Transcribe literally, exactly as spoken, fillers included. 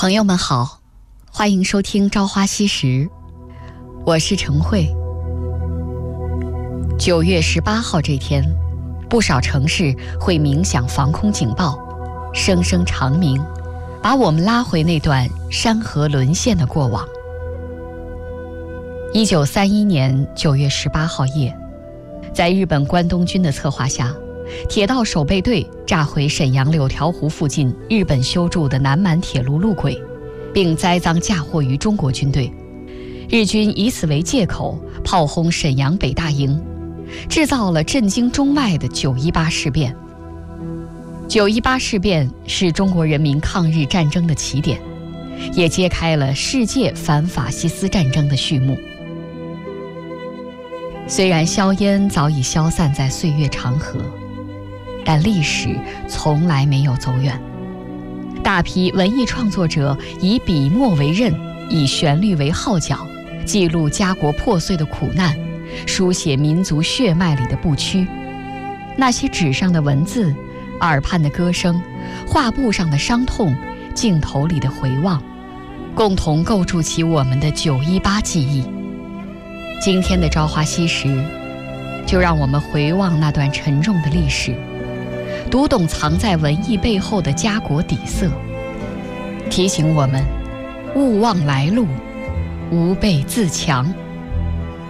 朋友们好，欢迎收听《朝花夕拾》，我是程慧。九月十八号这天，不少城市会鸣响防空警报，声声长鸣，把我们拉回那段山河沦陷的过往。一九三一年九月十八号夜，在日本关东军的策划下，铁道守备队炸毁沈阳柳条湖附近日本修筑的南满铁路路轨，并栽赃嫁祸于中国军队。日军以此为借口炮轰沈阳北大营，制造了震惊中外的九一八事变。九一八事变是中国人民抗日战争的起点，也揭开了世界反法西斯战争的序幕。虽然硝烟早已消散在岁月长河，但历史从来没有走远。大批文艺创作者以笔墨为刃，以旋律为号角，记录家国破碎的苦难，书写民族血脉里的不屈。那些纸上的文字，耳畔的歌声，画布上的伤痛，镜头里的回望，共同构筑起我们的九一八记忆。今天的朝花夕拾，就让我们回望那段沉重的历史，读懂藏在文艺背后的家国底色，提醒我们勿忘来路，吾辈自强。